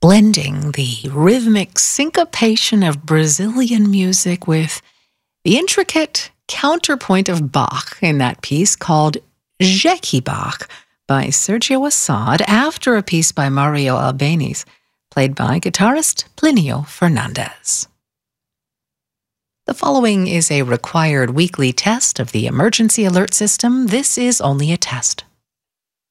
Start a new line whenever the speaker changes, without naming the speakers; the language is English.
blending the rhythmic syncopation of Brazilian music with the intricate counterpoint of Bach in that piece called Jeque Bach by Sergio Assad after a piece by Mario Albeniz, played by guitarist Plinio Fernandez. The following is a required weekly test of the emergency alert system. This is only a test.